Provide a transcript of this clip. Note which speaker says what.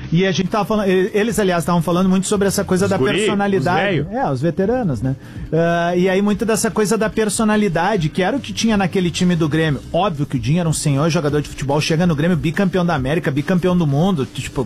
Speaker 1: E a gente tava falando, eles aliás estavam falando muito sobre essa coisa da personalidade. Os veteranos, né? E aí muito dessa coisa da personalidade, que era o que tinha naquele time do Grêmio. Óbvio que o Dinho era um senhor jogador de futebol, chega no Grêmio bicampeão da América, bicampeão do mundo, tipo,